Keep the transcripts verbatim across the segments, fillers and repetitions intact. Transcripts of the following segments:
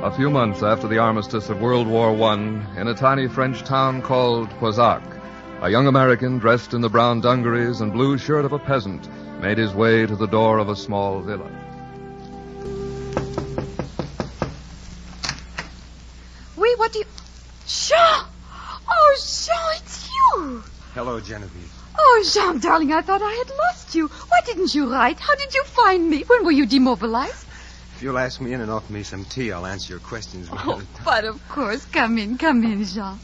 A few months after the armistice of World War One, in a tiny French town called Poissac, a young American dressed in the brown dungarees and blue shirt of a peasant made his way to the door of a small villa. Wait, what do you... Jean! Oh, Jean, it's you! Hello, Genevieve. Oh, Jean, darling, I thought I had lost you. Why didn't you write? How did you find me? When were you demobilized? If you'll ask me in and offer me some tea, I'll answer your questions. Oh, but of course. Come in, come in, Jean.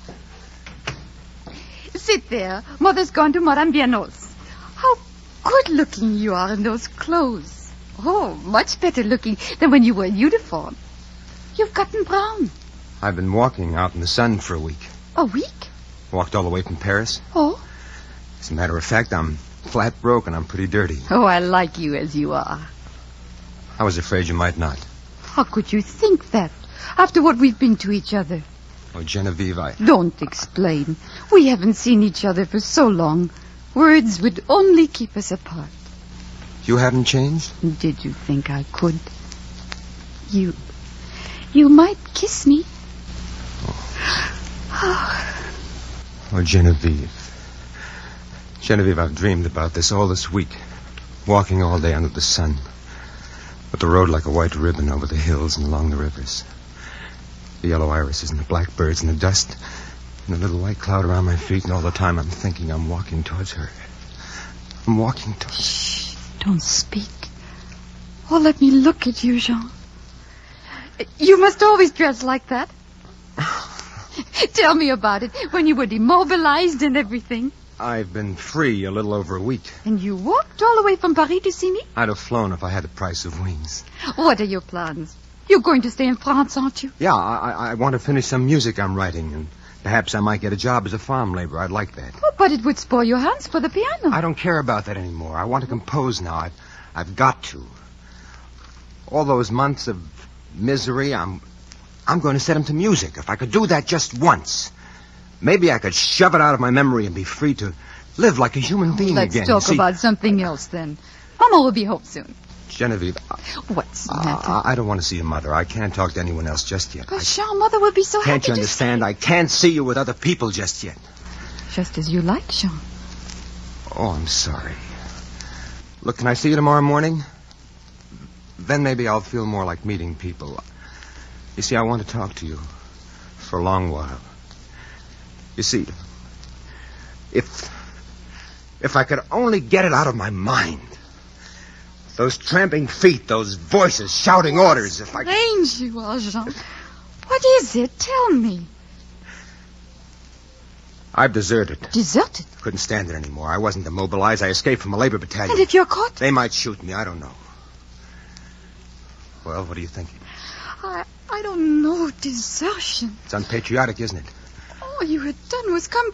Sit there. Mother's gone to Madame Bienot's. How good-looking you are in those clothes. Oh, much better looking than when you were in uniform. You've gotten brown. I've been walking out in the sun for a week. A week? Walked all the way from Paris. Oh? As a matter of fact, I'm flat broke and I'm pretty dirty. Oh, I like you as you are. I was afraid you might not. How could you think that, after what we've been to each other? Oh, Genevieve, I... Don't explain. We haven't seen each other for so long. Words would only keep us apart. You haven't changed? Did you think I could? You... You might kiss me. Oh, oh Genevieve. Genevieve, I've dreamed about this all this week. Walking all day under the sun. With the road like a white ribbon over the hills and along the rivers. The yellow irises and the blackbirds and the dust. And the little white cloud around my feet. And all the time I'm thinking I'm walking towards her. I'm walking towards her. Shh, don't speak. Oh, let me look at you, Jean. You must always dress like that. Tell me about it, when you were demobilized and everything. I've been free a little over a week. And you walked all the way from Paris to see me? I'd have flown if I had the price of wings. What are your plans? You're going to stay in France, aren't you? Yeah, I, I want to finish some music I'm writing, and perhaps I might get a job as a farm laborer. I'd like that. Oh, but it would spoil your hands for the piano. I don't care about that anymore. I want to compose now. I've, I've got to. All those months of misery, I'm, I'm going to set them to music. If I could do that just once, maybe I could shove it out of my memory and be free to live like a human being Let's again. talk See, about something else, then. Mama will be home soon. Genevieve, What's the I, matter? I, I don't want to see your mother. I can't talk to anyone else just yet. But I, Jean, Mother will be so can't happy you to understand? I can't see you with other people just yet. Just as you like, Jean. Oh, I'm sorry. Look, can I see you tomorrow morning? Then maybe I'll feel more like meeting people. You see, I want to talk to you for a long while. You see, if if I could only get it out of my mind, those tramping feet, those voices shouting orders, if I could... Strange you are, Jean. What is it? Tell me. I've deserted. Deserted? Couldn't stand it anymore. I wasn't demobilized. I escaped from a labor battalion. And if you're caught? They might shoot me. I don't know. Well, what are you thinking? I, I don't know. Desertion. It's unpatriotic, isn't it? All you had done was come